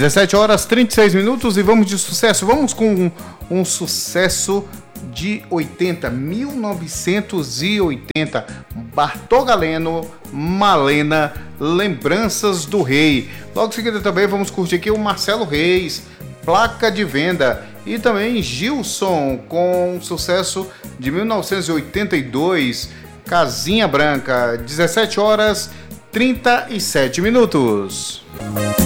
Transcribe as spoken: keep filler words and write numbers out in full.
dezessete horas trinta e seis minutos e vamos de sucesso. Vamos com um, um sucesso de oitenta, mil novecentos e oitenta. Bartol Galeno, Malena, Lembranças do Rei. Logo em seguida também vamos curtir aqui o Marcelo Reis, Placa de Venda. E também Gilson com sucesso de mil novecentos e oitenta e dois, Casinha Branca. dezessete horas trinta e sete minutos.